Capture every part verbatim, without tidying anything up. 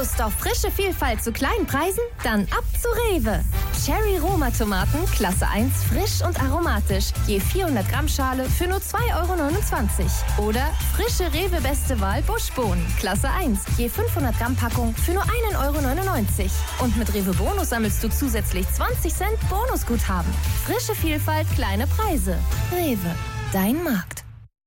Lust auf frische Vielfalt zu kleinen Preisen? Dann ab zu Rewe. Cherry Roma Tomaten, Klasse eins, frisch und aromatisch. Je vierhundert Gramm Schale für nur zwei Euro neunundzwanzig. Oder frische Rewe Beste Wahl Buschbohnen, Klasse eins. Je fünfhundert Gramm Packung für nur ein Euro neunundneunzig. Und mit Rewe Bonus sammelst du zusätzlich zwanzig Cent Bonusguthaben. Frische Vielfalt, kleine Preise. Rewe, dein Markt.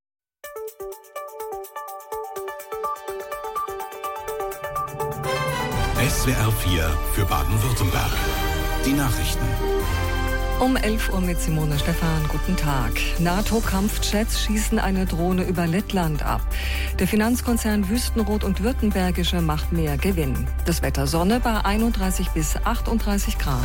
S W R vier für Baden-Württemberg. Die Nachrichten. Um elf Uhr mit Simone Stephan. Guten Tag. NATO-Kampfjets schießen eine Drohne über Lettland ab. Der Finanzkonzern Wüstenrot und Württembergische macht mehr Gewinn. Das Wetter Sonne bei einunddreißig bis achtunddreißig Grad.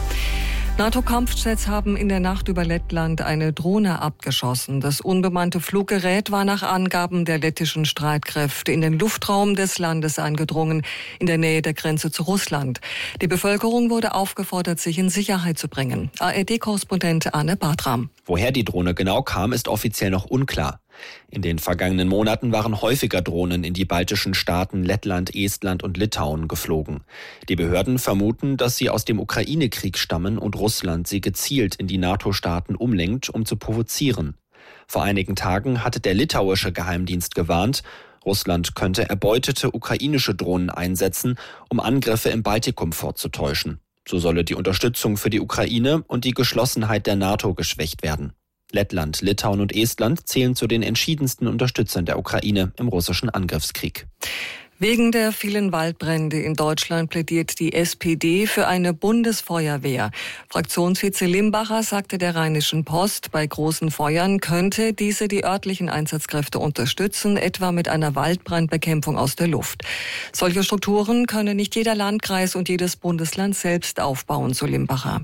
NATO-Kampfjets haben in der Nacht über Lettland eine Drohne abgeschossen. Das unbemannte Fluggerät war nach Angaben der lettischen Streitkräfte in den Luftraum des Landes eingedrungen, in der Nähe der Grenze zu Russland. Die Bevölkerung wurde aufgefordert, sich in Sicherheit zu bringen. A R D-Korrespondent Arne Bartram. Woher die Drohne genau kam, ist offiziell noch unklar. In den vergangenen Monaten waren häufiger Drohnen in die baltischen Staaten Lettland, Estland und Litauen geflogen. Die Behörden vermuten, dass sie aus dem Ukraine-Krieg stammen und Russland sie gezielt in die NATO-Staaten umlenkt, um zu provozieren. Vor einigen Tagen hatte der litauische Geheimdienst gewarnt, Russland könnte erbeutete ukrainische Drohnen einsetzen, um Angriffe im Baltikum vorzutäuschen. So solle die Unterstützung für die Ukraine und die Geschlossenheit der NATO geschwächt werden. Lettland, Litauen und Estland zählen zu den entschiedensten Unterstützern der Ukraine im russischen Angriffskrieg. Wegen der vielen Waldbrände in Deutschland plädiert die S P D für eine Bundesfeuerwehr. Fraktionsvize Limbacher sagte der Rheinischen Post, bei großen Feuern könnte diese die örtlichen Einsatzkräfte unterstützen, etwa mit einer Waldbrandbekämpfung aus der Luft. Solche Strukturen könne nicht jeder Landkreis und jedes Bundesland selbst aufbauen, so Limbacher.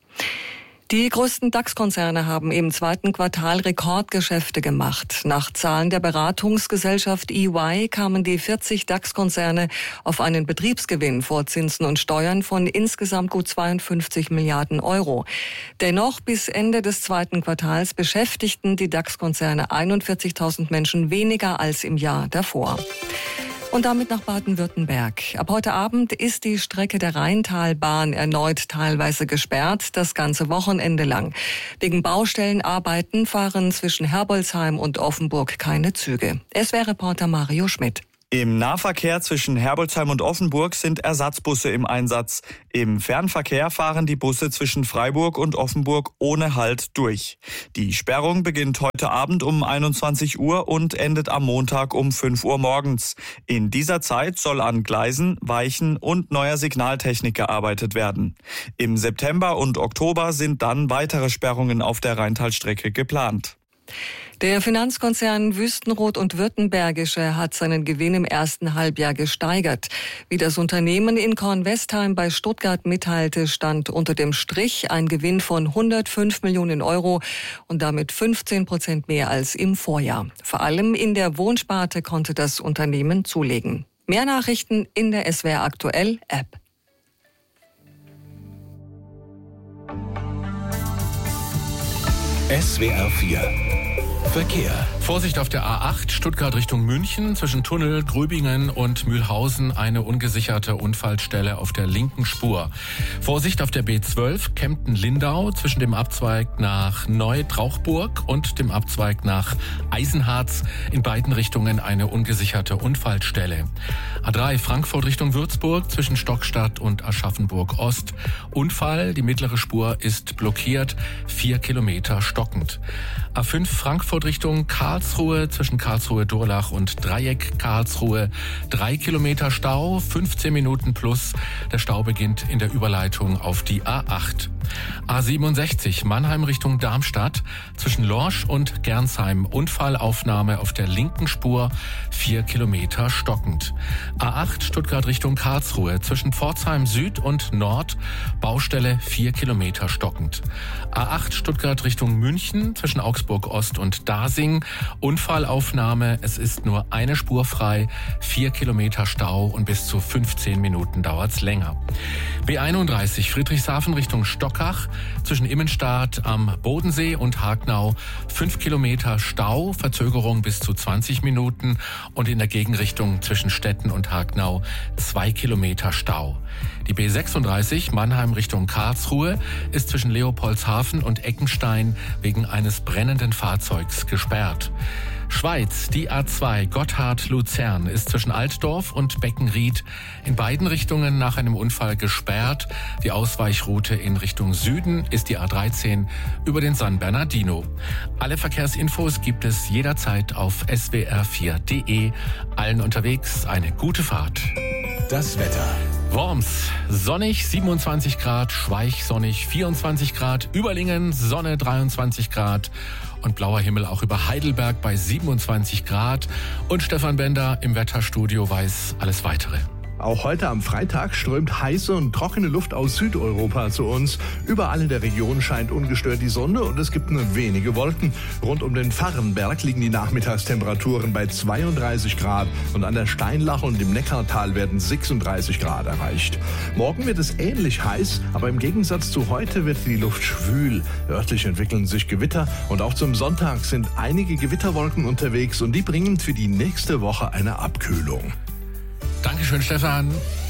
Die größten DAX-Konzerne haben im zweiten Quartal Rekordgeschäfte gemacht. Nach Zahlen der Beratungsgesellschaft E Y kamen die vierzig DAX-Konzerne auf einen Betriebsgewinn vor Zinsen und Steuern von insgesamt gut zweiundfünfzig Milliarden Euro. Dennoch bis Ende des zweiten Quartals beschäftigten die DAX-Konzerne einundvierzigtausend Menschen weniger als im Jahr davor. Und damit nach Baden-Württemberg. Ab heute Abend ist die Strecke der Rheintalbahn erneut teilweise gesperrt, das ganze Wochenende lang. Wegen Baustellenarbeiten fahren zwischen Herbolzheim und Offenburg keine Züge. S W R-Reporter Mario Schmidt. Im Nahverkehr zwischen Herbolzheim und Offenburg sind Ersatzbusse im Einsatz. Im Fernverkehr fahren die Busse zwischen Freiburg und Offenburg ohne Halt durch. Die Sperrung beginnt heute Abend um einundzwanzig Uhr und endet am Montag um fünf Uhr morgens. In dieser Zeit soll an Gleisen, Weichen und neuer Signaltechnik gearbeitet werden. Im September und Oktober sind dann weitere Sperrungen auf der Rheintalstrecke geplant. Der Finanzkonzern Wüstenrot und Württembergische hat seinen Gewinn im ersten Halbjahr gesteigert. Wie das Unternehmen in Kornwestheim bei Stuttgart mitteilte, stand unter dem Strich ein Gewinn von hundertfünf Millionen Euro und damit fünfzehn Prozent mehr als im Vorjahr. Vor allem in der Wohnsparte konnte das Unternehmen zulegen. Mehr Nachrichten in der S W R Aktuell App. S W R vier Verkehr. Vorsicht auf der A acht, Stuttgart Richtung München, zwischen Tunnel, Gröbingen und Mühlhausen eine ungesicherte Unfallstelle auf der linken Spur. Vorsicht auf der B zwölf, Kempten-Lindau, zwischen dem Abzweig nach Neu-Trauchburg und dem Abzweig nach Eisenharz, in beiden Richtungen eine ungesicherte Unfallstelle. A drei, Frankfurt Richtung Würzburg, zwischen Stockstadt und Aschaffenburg Ost. Unfall, die mittlere Spur ist blockiert, vier Kilometer stockend. A fünf, Frankfurt Richtung Karlsruhe, zwischen Karlsruhe-Durlach und Dreieck Karlsruhe, drei Kilometer Stau, fünfzehn Minuten plus. Der Stau beginnt in der Überleitung auf die A acht. A siebenundsechzig, Mannheim Richtung Darmstadt, zwischen Lorsch und Gernsheim, Unfallaufnahme auf der linken Spur, vier Kilometer stockend. A acht, Stuttgart Richtung Karlsruhe, zwischen Pforzheim Süd und Nord, Baustelle, vier Kilometer stockend. A acht, Stuttgart Richtung München, zwischen Augsburg Ost und Dasing, Unfallaufnahme, es ist nur eine Spur frei, vier Kilometer Stau und bis zu fünfzehn Minuten dauert's länger. B einunddreißig, Friedrichshafen Richtung Stockholm, Stockach, zwischen Immenstadt am Bodensee und Hagnau fünf Kilometer Stau, Verzögerung bis zu zwanzig Minuten und in der Gegenrichtung zwischen Stetten und Hagnau zwei Kilometer Stau. Die B sechsunddreißig Mannheim Richtung Karlsruhe ist zwischen Leopoldshafen und Eckenstein wegen eines brennenden Fahrzeugs gesperrt. Schweiz, die A zwei Gotthard-Luzern ist zwischen Altdorf und Beckenried in beiden Richtungen nach einem Unfall gesperrt. Die Ausweichroute in Richtung Süden ist die A dreizehn über den San Bernardino. Alle Verkehrsinfos gibt es jederzeit auf s w r vier punkt d e. Allen unterwegs eine gute Fahrt. Das Wetter. Worms, sonnig siebenundzwanzig Grad, Schweich sonnig vierundzwanzig Grad, Überlingen Sonne dreiundzwanzig Grad und blauer Himmel auch über Heidelberg bei siebenundzwanzig Grad. Und Stefan Bender im Wetterstudio weiß alles Weitere. Auch heute am Freitag strömt heiße und trockene Luft aus Südeuropa zu uns. Überall in der Region scheint ungestört die Sonne und es gibt nur wenige Wolken. Rund um den Varrenberg liegen die Nachmittagstemperaturen bei zweiunddreißig Grad und an der Steinlache und im Neckartal werden sechsunddreißig Grad erreicht. Morgen wird es ähnlich heiß, aber im Gegensatz zu heute wird die Luft schwül. Örtlich entwickeln sich Gewitter und auch zum Sonntag sind einige Gewitterwolken unterwegs und die bringen für die nächste Woche eine Abkühlung. Dankeschön, Stefan.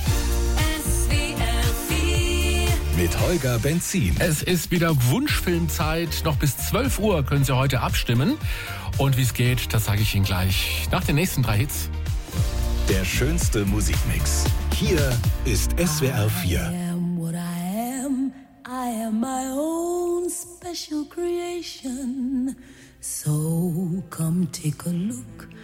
Mit Holger Benzin. Es ist wieder Wunschfilmzeit. Noch bis zwölf Uhr können Sie heute abstimmen. Und wie es geht, das sage ich Ihnen gleich nach den nächsten drei Hits. Der schönste Musikmix. Hier ist S W R vier. I am what I am. I am my own special creation. So come take a look.